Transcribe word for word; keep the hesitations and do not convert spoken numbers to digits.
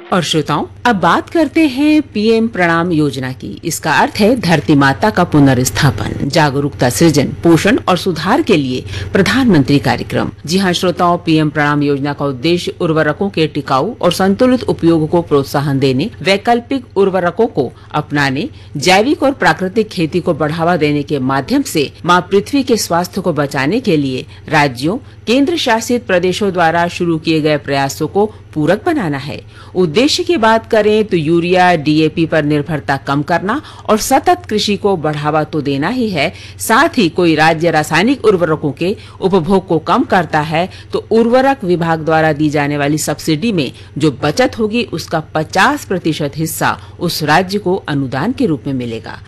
और श्रोताओं, अब बात करते हैं पीएम प्रणाम योजना की। इसका अर्थ है धरती माता का पुनर्स्थापन, जागरूकता सृजन, पोषण और सुधार के लिए प्रधानमंत्री कार्यक्रम। जी हाँ श्रोताओं, पीएम प्रणाम योजना का उद्देश्य उर्वरकों के टिकाऊ और संतुलित उपयोग को प्रोत्साहन देने, वैकल्पिक उर्वरकों को अपनाने, जैविक और प्राकृतिक खेती को बढ़ावा देने के माध्यम से माँ पृथ्वी के स्वास्थ्य को बचाने के लिए राज्यों, केंद्र शासित प्रदेशों द्वारा शुरू किए गए प्रयासों को पूरक बनाना है। उद्देश्य की बात करें तो यूरिया, डीएपी पर निर्भरता कम करना और सतत कृषि को बढ़ावा तो देना ही है। साथ ही कोई राज्य रासायनिक उर्वरकों के उपभोग को कम करता है तो उर्वरक विभाग द्वारा दी जाने वाली सब्सिडी में जो बचत होगी उसका पचास प्रतिशत हिस्सा उस राज्य को अनुदान के रूप में मिलेगा।